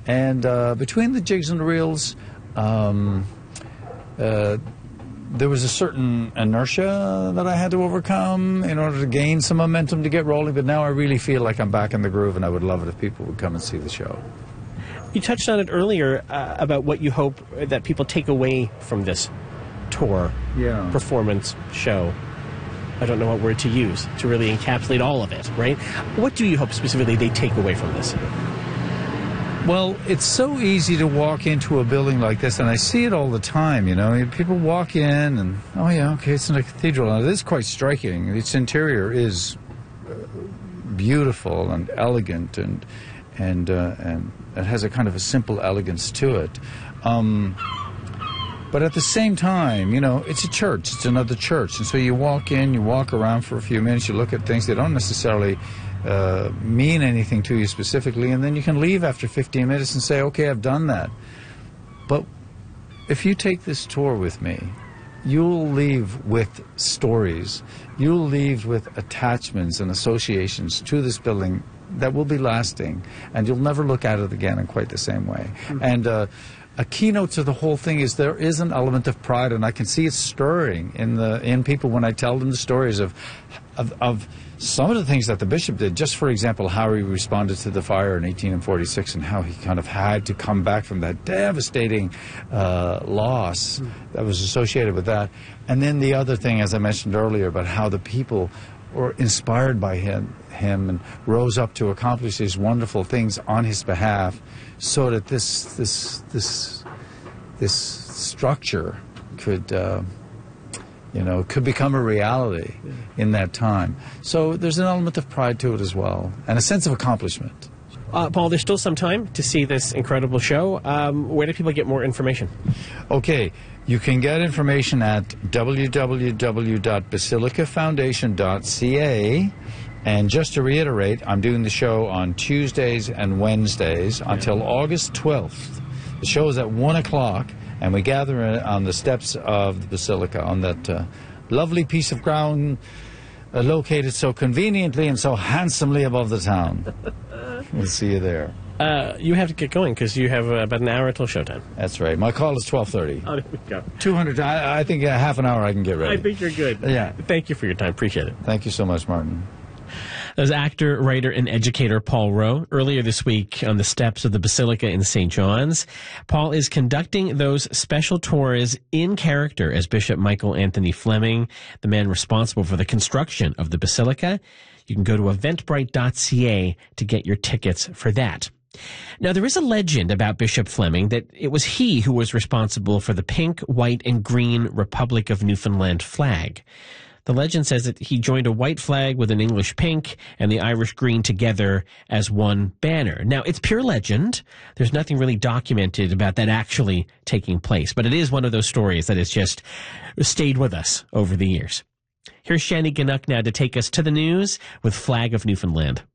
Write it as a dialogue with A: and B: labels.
A: And between the jigs and the reels, there was a certain inertia that I had to overcome in order to gain some momentum to get rolling, but now I really feel like I'm back in the groove, and I would love it if people would come and see the show.
B: You touched on it earlier about what you hope that people take away from this tour, performance, show. I don't know what word to use to really encapsulate all of it, right? What do you hope specifically they take away from this?
A: Well, it's so easy to walk into a building like this, and I see it all the time, you know. People walk in and, oh yeah, okay, it's in a cathedral. And it is quite striking. Its interior is beautiful and elegant, and it has a kind of a simple elegance to it. But at the same time, you know, it's a church. It's another church. And so you walk in, you walk around for a few minutes, you look at things. They don't necessarily mean anything to you specifically, and then you can leave after 15 minutes and say, okay, I've done that. But if you take this tour with me, you'll leave with stories. You'll leave with attachments and associations to this building that will be lasting, and you'll never look at it again in quite the same way. Mm-hmm. And a keynote to the whole thing is there is an element of pride, and I can see it stirring in people when I tell them the stories of some of the things that the bishop did. Just for example, how he responded to the fire in 1846, and how he kind of had to come back from that devastating loss that was associated with that. And then the other thing, as I mentioned earlier, about how the people were inspired by him and rose up to accomplish these wonderful things on his behalf, so that this structure could could become a reality in that time. So there's an element of pride to it as well, and a sense of accomplishment.
B: Paul, there's still some time to see this incredible show. Where do people get more information?
A: Okay, you can get information at www.basilicafoundation.ca. And just to reiterate, I'm doing the show on Tuesdays and Wednesdays until August 12th. The show is at 1 o'clock, and we gather on the steps of the Basilica, on that lovely piece of ground located so conveniently and so handsomely above the town. We'll see you there.
B: You have to get going because you have about an hour until showtime.
A: That's right. My call is 12:30.
B: Oh, there we go.
A: 200. I think half an hour I can get ready.
B: I think you're good.
A: Yeah.
B: Thank you for your time. Appreciate it.
A: Thank you so much, Martin.
B: That was actor, writer, and educator Paul Rowe earlier this week on the steps of the Basilica in St. John's. Paul is conducting those special tours in character as Bishop Michael Anthony Fleming, the man responsible for the construction of the Basilica. You can go to eventbrite.ca to get your tickets for that. Now, there is a legend about Bishop Fleming that it was he who was responsible for the pink, white, and green Republic of Newfoundland flag. The legend says that he joined a white flag with an English pink and the Irish green together as one banner. Now, it's pure legend. There's nothing really documented about that actually taking place, but it is one of those stories that has just stayed with us over the years. Here's Shani Ganuk now to take us to the news with Flag of Newfoundland.